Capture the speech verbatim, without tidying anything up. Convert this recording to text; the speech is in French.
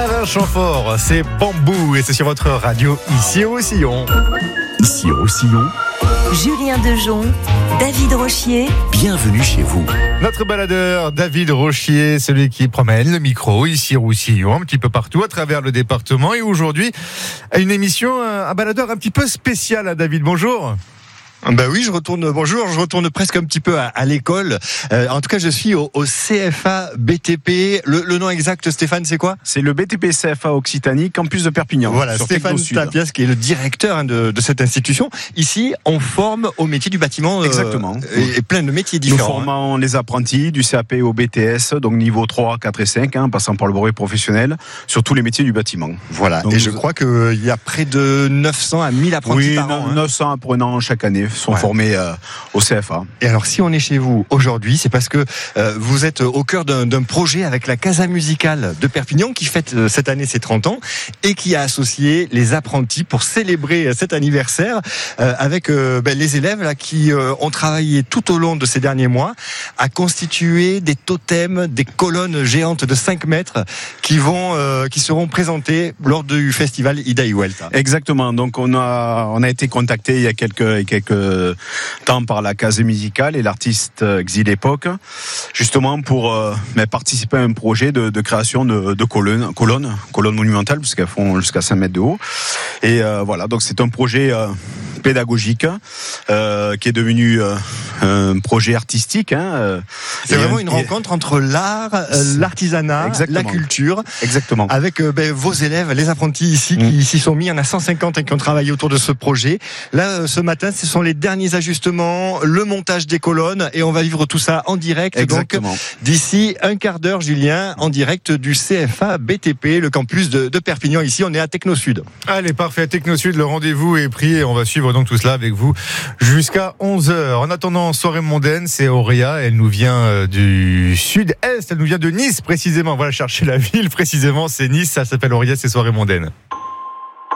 Alain Chamfort, c'est Bambou et c'est sur votre radio ici au Roussillon. Ici au Roussillon, Julien Dejon, David Rochier. Bienvenue chez vous. Notre baladeur David Rochier, celui qui promène le micro ici au Roussillon, un petit peu partout à travers le département. Et aujourd'hui, une émission, un baladeur un petit peu spécial à David. Bonjour. Ben oui, je retourne. Bonjour, je retourne presque un petit peu à, à l'école. Euh, en tout cas, je suis au, au C F A B T P. Le, le nom exact, Stéphane, c'est quoi ? C'est le B T P C F A Occitanie, campus de Perpignan. Voilà, Stéphane Tapias, qui est le directeur hein, de, de cette institution. Ici, on forme au métier du bâtiment. Exactement. Euh, et, et plein de métiers différents. Nous formons hein. les apprentis du C A P au B T S, donc niveau trois, quatre et cinq, hein, passant par le brevet professionnel, sur tous les métiers du bâtiment. Voilà. Donc, et je crois qu'il y a près de neuf cents à mille apprentis oui, par an. neuf cents hein. apprenants chaque année sont ouais. formés euh, au C F A. Et alors, si on est chez vous aujourd'hui, c'est parce que euh, vous êtes au cœur d'un, d'un projet avec la Casa Musicale de Perpignan qui fête euh, cette année ses trente ans et qui a associé les apprentis pour célébrer euh, cet anniversaire euh, avec euh, ben, les élèves là, qui euh, ont travaillé tout au long de ces derniers mois à constituer des totems, des colonnes géantes de cinq mètres qui vont, euh, qui seront présentées lors du festival Ida y Vuelta. Exactement. Donc, on a, on a été contacté il y a quelques, quelques temps par la Casa Musicale et l'artiste Exil Époque, justement pour euh, mais participer à un projet de, de création de, de colonnes, colonnes, colonnes monumentales, puisqu'elles font jusqu'à cinq mètres de haut. Et euh, voilà, donc c'est un projet euh, pédagogique euh, qui est devenu euh, un projet artistique. Hein, c'est vraiment un, une rencontre entre l'art, euh, l'artisanat, exactement. la culture. Exactement. Avec euh, ben, vos élèves, les apprentis ici mmh. qui s'y sont mis. Il y en a cent cinquante hein, qui ont travaillé autour de ce projet. Là, euh, ce matin, ce sont les derniers ajustements, le montage des colonnes et on va vivre tout ça en direct. Exactement. Donc, d'ici un quart d'heure, Julien, en direct du C F A B T P, le campus de, de Perpignan. Ici, on est à Techno Sud. Allez, parfait. Techno Sud, le rendez-vous est pris et on va suivre donc tout cela avec vous jusqu'à onze heures. En attendant, soirée mondaine, c'est Auréa. Elle nous vient du sud-est. Elle nous vient de Nice, précisément. Voilà, chercher la ville, précisément. C'est Nice. Ça s'appelle Auréa, c'est soirée mondaine.